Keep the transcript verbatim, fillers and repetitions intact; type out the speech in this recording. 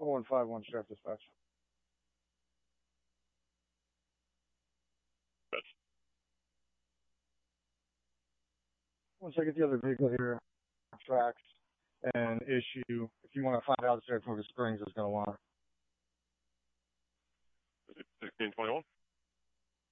one five one Sheriff Dispatch. That's Once I get the other vehicle here, tracks, and issue, if you want to find out if Saratoga Springs is going to want. sixteen twenty-one.